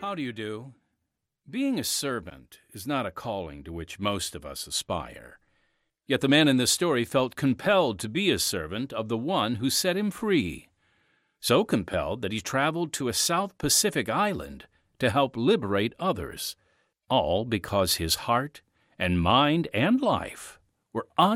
How do you do? Being a servant is not a calling to which most of us aspire. Yet the man in this story felt compelled to be a servant of the one who set him free. So compelled that he traveled to a South Pacific island to help liberate others, all because his heart and mind and life were